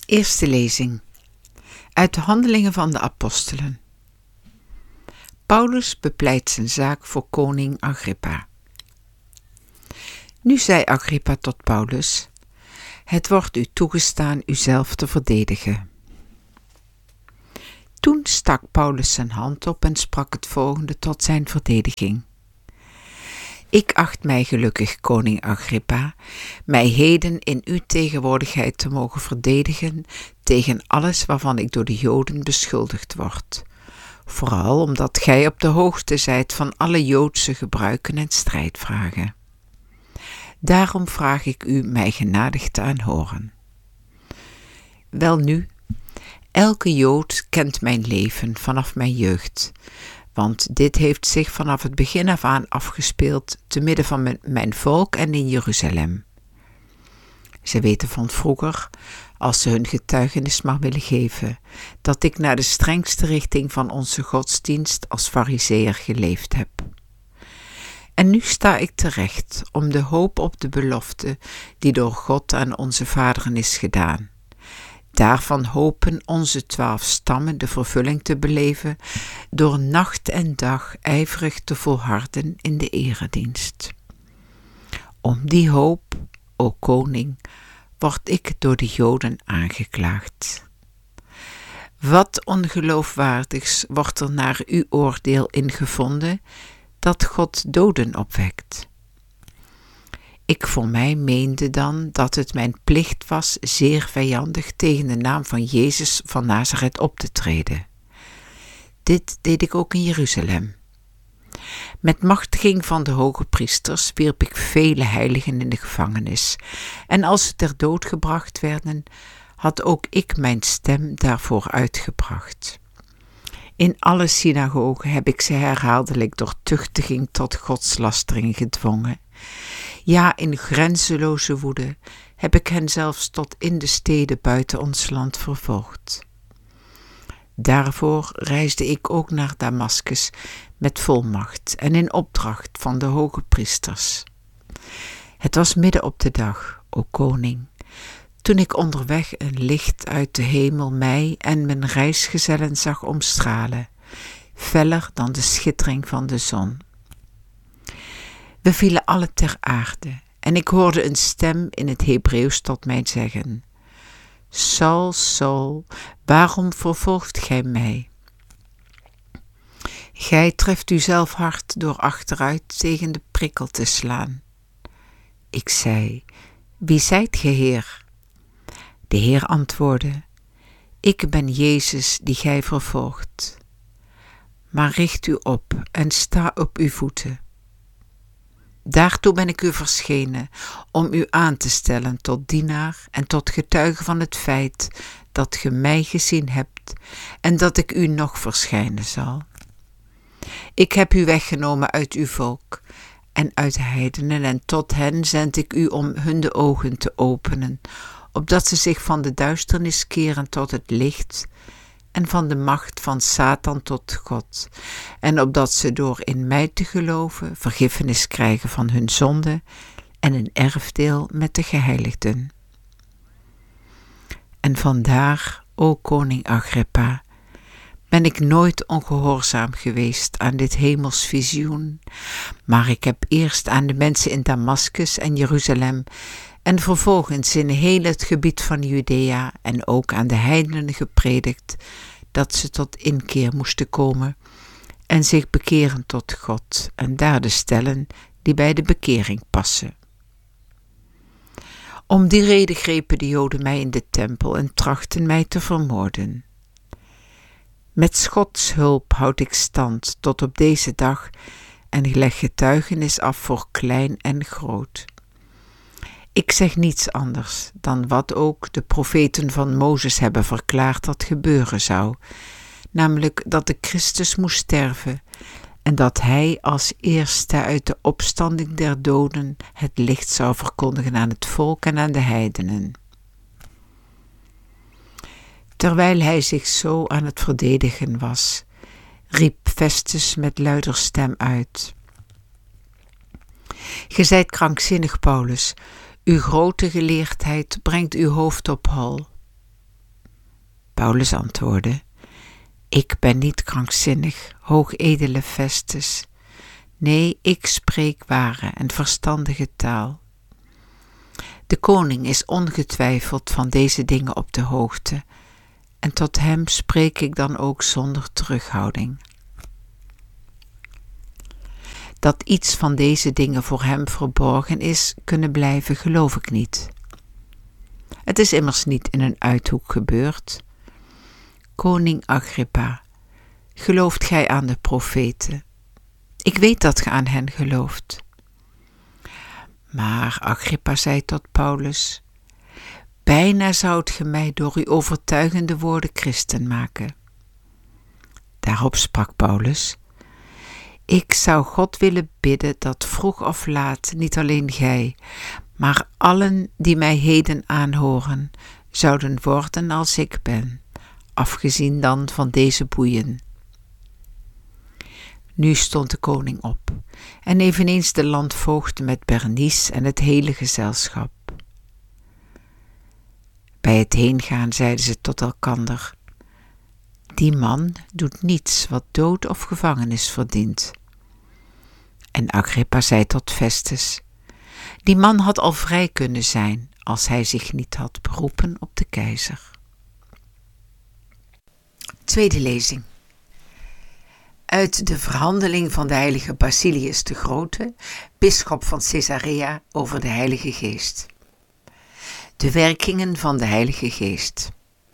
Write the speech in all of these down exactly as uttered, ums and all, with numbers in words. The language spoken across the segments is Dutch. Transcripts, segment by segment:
Eerste lezing uit de Handelingen van de Apostelen. Paulus bepleit zijn zaak voor koning Agrippa. Nu zei Agrippa tot Paulus: het wordt u toegestaan uzelf te verdedigen. Toen stak Paulus zijn hand op en sprak het volgende tot zijn verdediging. Ik acht mij gelukkig, koning Agrippa, mij heden in uw tegenwoordigheid te mogen verdedigen tegen alles waarvan ik door de Joden beschuldigd word. Vooral omdat gij op de hoogte zijt van alle Joodse gebruiken en strijdvragen. Daarom vraag ik u mij genadig te aanhoren. Welnu, elke Jood kent mijn leven vanaf mijn jeugd, want dit heeft zich vanaf het begin af aan afgespeeld te midden van mijn, mijn volk en in Jeruzalem. Ze weten van vroeger, als ze hun getuigenis maar willen geven, dat ik naar de strengste richting van onze godsdienst als farizeeër geleefd heb. En nu sta ik terecht om de hoop op de belofte die door God aan onze vaderen is gedaan. Daarvan hopen onze twaalf stammen de vervulling te beleven door nacht en dag ijverig te volharden in de eredienst. Om die hoop, o koning, word ik door de Joden aangeklaagd. Wat ongeloofwaardigs wordt er naar uw oordeel ingevonden, dat God doden opwekt? Ik voor mij meende dan dat het mijn plicht was zeer vijandig tegen de naam van Jezus van Nazareth op te treden. Dit deed ik ook in Jeruzalem. Met machtiging van de hoge priesters wierp ik vele heiligen in de gevangenis, en als ze ter dood gebracht werden, had ook ik mijn stem daarvoor uitgebracht. In alle synagogen heb ik ze herhaaldelijk door tuchtiging tot godslastering gedwongen. Ja, in grenzeloze woede heb ik hen zelfs tot in de steden buiten ons land vervolgd. Daarvoor reisde ik ook naar Damaskus met volmacht en in opdracht van de hoge priesters. Het was midden op de dag, o koning, toen ik onderweg een licht uit de hemel mij en mijn reisgezellen zag omstralen, feller dan de schittering van de zon. We vielen alle ter aarde en ik hoorde een stem in het Hebreeuws tot mij zeggen: Saul, Saul, waarom vervolgt gij mij? Gij treft uzelf hard door achteruit tegen de prikkel te slaan. Ik zei: Wie zijt ge, Heer? De Heer antwoordde: Ik ben Jezus die gij vervolgt. Maar richt u op en sta op uw voeten. Daartoe ben ik u verschenen, om u aan te stellen tot dienaar en tot getuige van het feit dat ge mij gezien hebt en dat ik u nog verschijnen zal. Ik heb u weggenomen uit uw volk en uit de heidenen, en tot hen zend ik u om hun de ogen te openen, opdat ze zich van de duisternis keren tot het licht en van de macht van Satan tot God, en opdat ze door in mij te geloven vergiffenis krijgen van hun zonde en een erfdeel met de geheiligden. En vandaar, o koning Agrippa, ben ik nooit ongehoorzaam geweest aan dit hemels visioen, maar ik heb eerst aan de mensen in Damaskus en Jeruzalem en vervolgens in heel het gebied van Judea en ook aan de heidenen gepredikt dat ze tot inkeer moesten komen en zich bekeren tot God en daden stellen die bij de bekering passen. Om die reden grepen de Joden mij in de tempel en trachtten mij te vermoorden. Met Gods hulp houd ik stand tot op deze dag en ik leg getuigenis af voor klein en groot. Ik zeg niets anders dan wat ook de profeten van Mozes hebben verklaard dat gebeuren zou, namelijk dat de Christus moest sterven en dat hij als eerste uit de opstanding der doden het licht zou verkondigen aan het volk en aan de heidenen. Terwijl hij zich zo aan het verdedigen was, riep Festus met luider stem uit: Ge zijt krankzinnig, Paulus, uw grote geleerdheid brengt uw hoofd op hol. Paulus antwoordde: Ik ben niet krankzinnig, hoogedele Festus. Nee, ik spreek ware en verstandige taal. De koning is ongetwijfeld van deze dingen op de hoogte, en tot hem spreek ik dan ook zonder terughouding. Dat iets van deze dingen voor hem verborgen is kunnen blijven, geloof ik niet. Het is immers niet in een uithoek gebeurd. Koning Agrippa, gelooft gij aan de profeten? Ik weet dat ge aan hen gelooft. Maar Agrippa zei tot Paulus: Bijna zoudt ge mij door uw overtuigende woorden christen maken. Daarop sprak Paulus: Ik zou God willen bidden dat vroeg of laat niet alleen gij, maar allen die mij heden aanhoren, zouden worden als ik ben, afgezien dan van deze boeien. Nu stond de koning op, en eveneens de landvoogden met Bernice en het hele gezelschap. Bij het heengaan zeiden ze tot elkander: Die man doet niets wat dood of gevangenis verdient. En Agrippa zei tot Festus: Die man had al vrij kunnen zijn als hij zich niet had beroepen op de keizer. Tweede lezing. Uit de verhandeling van de heilige Basilius de Grote, bisschop van Caesarea, over de Heilige Geest. De werkingen van de Heilige Geest.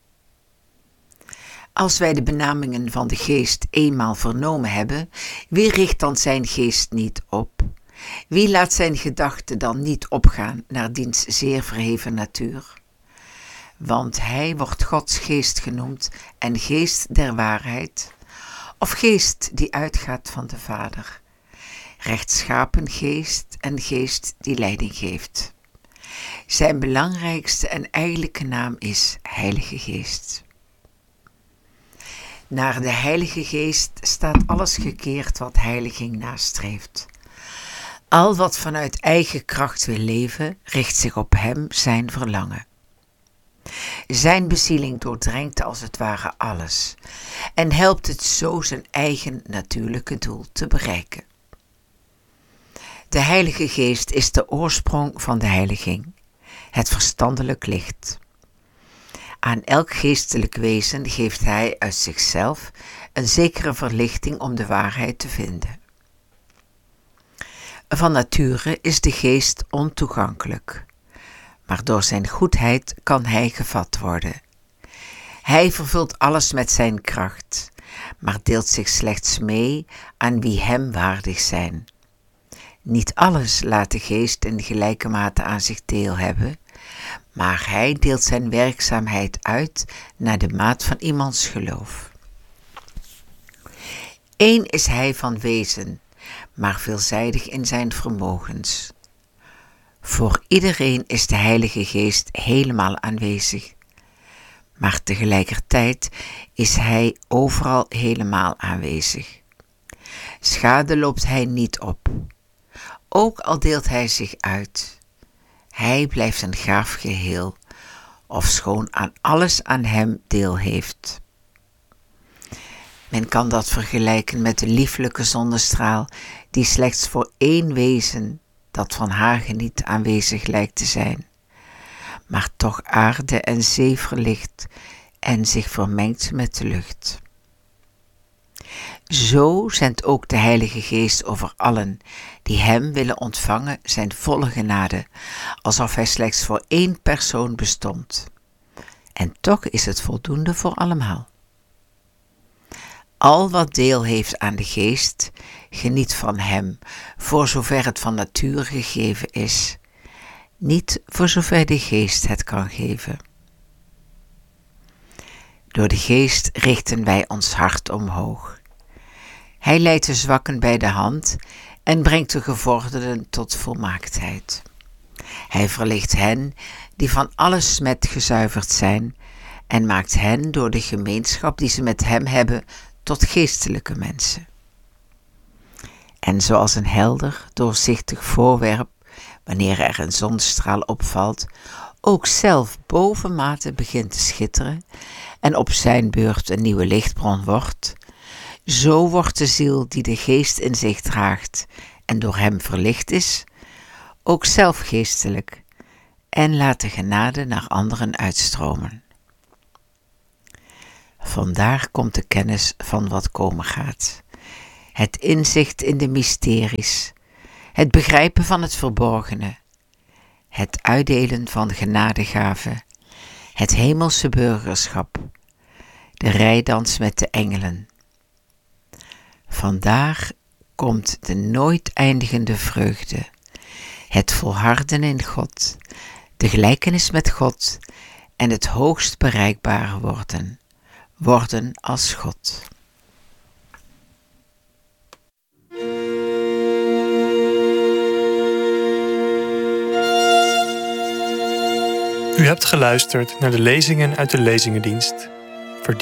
Als wij de benamingen van de Geest eenmaal vernomen hebben, wie richt dan zijn geest niet op? Wie laat zijn gedachten dan niet opgaan naar diens zeer verheven natuur? Want hij wordt Gods geest genoemd en geest der waarheid, of geest die uitgaat van de Vader, rechtschapen geest en geest die leiding geeft. Zijn belangrijkste en eigenlijke naam is Heilige Geest. Naar de Heilige Geest staat alles gekeerd wat heiliging nastreeft. Al wat vanuit eigen kracht wil leven, richt zich op hem, zijn verlangen. Zijn bezieling doordrenkt als het ware alles en helpt het zo zijn eigen natuurlijke doel te bereiken. De Heilige Geest is de oorsprong van de heiliging, het verstandelijk licht. Aan elk geestelijk wezen geeft hij uit zichzelf een zekere verlichting om de waarheid te vinden. Van nature is de geest ontoegankelijk, maar door zijn goedheid kan hij gevat worden. Hij vervult alles met zijn kracht, maar deelt zich slechts mee aan wie hem waardig zijn. Niet alles laat de geest in gelijke mate aan zich deel hebben, maar hij deelt zijn werkzaamheid uit naar de maat van iemands geloof. Eén is hij van wezen, maar veelzijdig in zijn vermogens. Voor iedereen is de Heilige Geest helemaal aanwezig, maar tegelijkertijd is hij overal helemaal aanwezig. Schade loopt hij niet op, ook al deelt hij zich uit. Hij blijft een gaaf geheel, ofschoon aan alles aan hem deel heeft. Men kan dat vergelijken met de lieflijke zonnestraal die slechts voor één wezen dat van haar geniet aanwezig lijkt te zijn, maar toch aarde en zee verlicht en zich vermengt met de lucht. Zo zendt ook de Heilige Geest over allen die hem willen ontvangen zijn volle genade, alsof hij slechts voor één persoon bestond. En toch is het voldoende voor allemaal. Al wat deel heeft aan de Geest, geniet van hem, voor zover het van nature gegeven is, niet voor zover de Geest het kan geven. Door de Geest richten wij ons hart omhoog. Hij leidt de zwakken bij de hand en brengt de gevorderden tot volmaaktheid. Hij verlicht hen die van alle smet gezuiverd zijn en maakt hen door de gemeenschap die ze met hem hebben tot geestelijke mensen. En zoals een helder, doorzichtig voorwerp, wanneer er een zonnestraal opvalt, ook zelf bovenmate begint te schitteren en op zijn beurt een nieuwe lichtbron wordt, zo wordt de ziel die de geest in zich draagt en door hem verlicht is, ook zelf geestelijk en laat de genade naar anderen uitstromen. Vandaar komt de kennis van wat komen gaat, het inzicht in de mysteries, het begrijpen van het verborgene, het uitdelen van genadegaven, het hemelse burgerschap, de rijdans met de engelen. Vandaar komt de nooit eindigende vreugde, het volharden in God, de gelijkenis met God en het hoogst bereikbare worden, worden als God. U hebt geluisterd naar de lezingen uit de Lezingendienst.